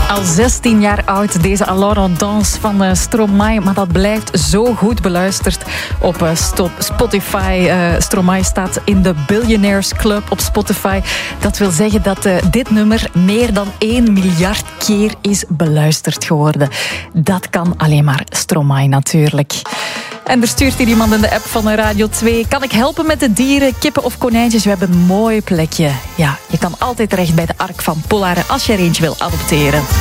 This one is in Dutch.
Al 16 jaar oud, deze Alors on Danse van Stromae. Maar dat blijft zo goed beluisterd op Spotify. Stromae staat in de Billionaires Club op Spotify. Dat wil zeggen dat dit nummer meer dan 1 miljard keer is beluisterd geworden. Dat kan alleen maar Stromae natuurlijk. En er stuurt hier iemand in de app van Radio 2. Kan ik helpen met de dieren, kippen of konijntjes? We hebben een mooi plekje. Ja, je kan altijd terecht bij de Ark van Pollaren als je er eentje wil adopteren.